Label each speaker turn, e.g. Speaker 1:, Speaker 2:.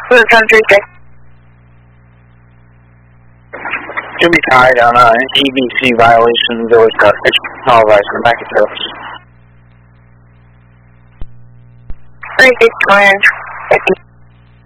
Speaker 1: Country 6.
Speaker 2: Should be tied on EBC violations. There was a call advice in the back of service.
Speaker 1: 36 Orange 50.